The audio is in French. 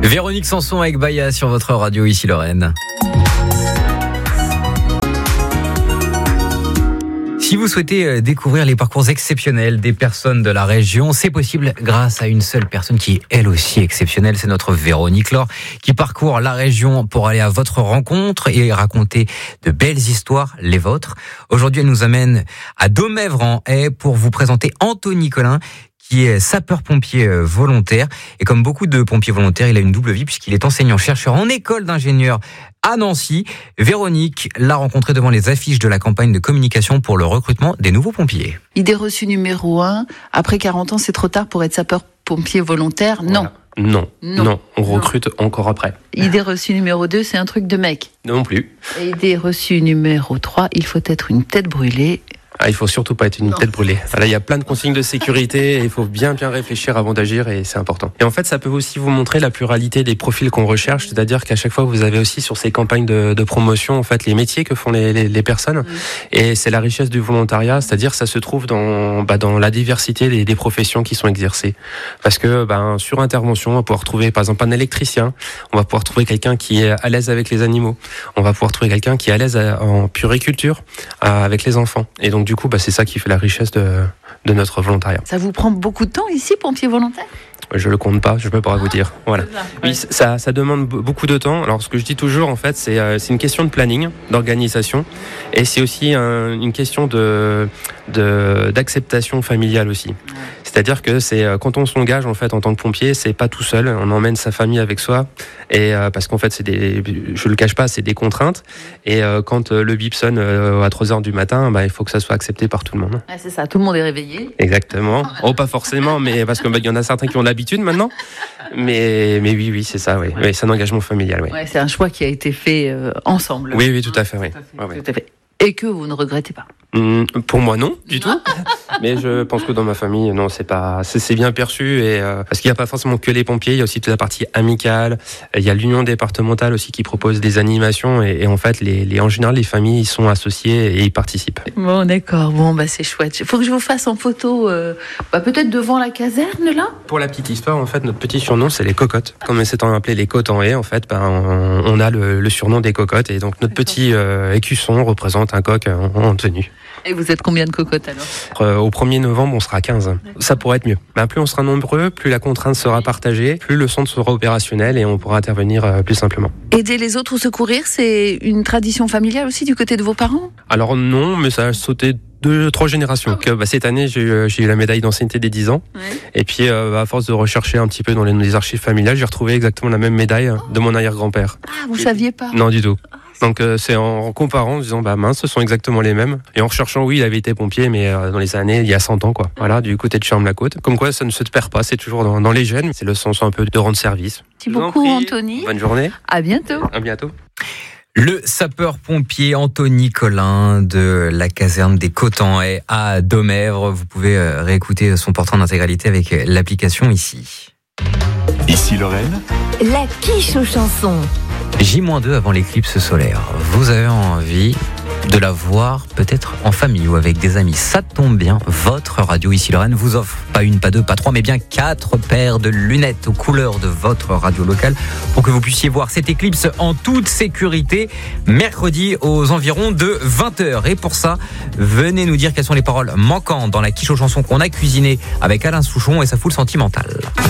Véronique Sanson avec Baya sur votre radio, ici Lorraine. Si vous souhaitez découvrir les parcours exceptionnels des personnes de la région, c'est possible grâce à une seule personne qui est elle aussi exceptionnelle. C'est notre Véronique Laure qui parcourt la région pour aller à votre rencontre et raconter de belles histoires, les vôtres. Aujourd'hui, elle nous amène à Domèvre en Haye pour vous présenter Anthony Collin, qui est sapeur-pompier volontaire. Et comme beaucoup de pompiers volontaires, il a une double vie puisqu'il est enseignant-chercheur en école d'ingénieur à Nancy. Véronique l'a rencontré devant les affiches de la campagne de communication pour le recrutement des nouveaux pompiers. Idée reçue numéro 1, après 40 ans, c'est trop tard pour être sapeur-pompier volontaire. Voilà. Non, on recrute encore après. Idée reçue numéro 2, c'est un truc de mec. Non plus. Et idée reçue numéro 3, il faut être une tête brûlée. Il faut surtout pas être une tête brûlée. Là, il y a plein de consignes de sécurité et il faut bien réfléchir avant d'agir et c'est important. Et en fait, ça peut aussi vous montrer la pluralité des profils qu'on recherche, c'est-à-dire qu'à chaque fois, vous avez aussi sur ces campagnes de promotion, en fait, les métiers que font les personnes. Et c'est la richesse du volontariat, c'est-à-dire ça se trouve dans la diversité des professions qui sont exercées. Parce que sur intervention, on va pouvoir trouver par exemple un électricien, on va pouvoir trouver quelqu'un qui est à l'aise avec les animaux, on va pouvoir trouver quelqu'un qui est à l'aise en puériculture avec les enfants. Et donc du coup, c'est ça qui fait la richesse de notre volontariat. Ça vous prend beaucoup de temps ici, pompier volontaire ? Je le compte pas, je peux pas vous dire. Voilà. Oui, ça demande beaucoup de temps. Alors, ce que je dis toujours, en fait, c'est une question de planning, d'organisation, et c'est aussi une question d'acceptation familiale aussi. C'est-à-dire que c'est quand on s'engage en fait en tant que pompier, c'est pas tout seul, on emmène sa famille avec soi et parce qu'en fait je le cache pas, c'est des contraintes et quand le bip sonne à 3h du matin, il faut que ça soit accepté par tout le monde. Ah, c'est ça, tout le monde est réveillé. Exactement. Oh, pas forcément, mais parce que il y en a certains qui ont l'habitude maintenant. Mais oui, c'est ça, oui. Oui, c'est un engagement familial, oui. Ouais, c'est un choix qui a été fait ensemble. Oui, tout à fait, oui. Tout à fait. Et que vous ne regrettez pas. Pour moi, non, du tout. Mais je pense que dans ma famille, non, c'est bien perçu et parce qu'il n'y a pas forcément que les pompiers, il y a aussi toute la partie amicale. Il y a l'union départementale aussi qui propose des animations et en fait, en général, les familles ils sont associées et ils participent. Bon, d'accord. Bon, c'est chouette. Il faut que je vous fasse en photo, peut-être devant la caserne là. Pour la petite histoire, en fait, notre petit surnom, c'est les cocottes. Comme s'étant appelé les côtes en haie, en fait, on a le surnom des cocottes et donc notre petit écusson représente un coq en tenue. Et vous êtes combien de cocottes alors ? Au 1er novembre, on sera 15. Ça pourrait être mieux. Plus on sera nombreux, plus la contrainte sera partagée, plus le centre sera opérationnel et on pourra intervenir plus simplement. Aider les autres ou secourir, c'est une tradition familiale aussi du côté de vos parents ? Alors non, mais ça a sauté 2-3 générations. Cette année, j'ai eu la médaille d'ancienneté des 10 ans. Ouais. Et puis, à force de rechercher un petit peu dans les archives familiales, j'ai retrouvé exactement la même médaille de mon arrière-grand-père. Ah, vous saviez pas ? Non, du tout. Donc c'est en comparant, en disant mince, ce sont exactement les mêmes. Et en recherchant, oui, il avait été pompier, mais dans les années, il y a 100 ans, quoi. Voilà, du côté de Charmes-la-Côte. Comme quoi, ça ne se perd pas, c'est toujours dans les gènes. C'est le sens un peu de rendre service. Merci beaucoup, Anthony. Bonne journée. À bientôt. À bientôt. Le sapeur-pompier Anthony Collin de la caserne des Côtes en Haye à Domèvre. Vous pouvez réécouter son portrait en intégralité avec l'application ici. Ici Lorraine. La quiche aux chansons. J-2 avant l'éclipse solaire. Vous avez envie de la voir peut-être en famille ou avec des amis. Ça tombe bien, votre radio ici Lorraine vous offre pas une, pas deux, pas trois, mais bien 4 paires de lunettes aux couleurs de votre radio locale pour que vous puissiez voir cette éclipse en toute sécurité mercredi aux environs de 20h. Et pour ça, venez nous dire quelles sont les paroles manquantes dans la quiche aux chansons qu'on a cuisiné avec Alain Souchon et sa foule sentimentale.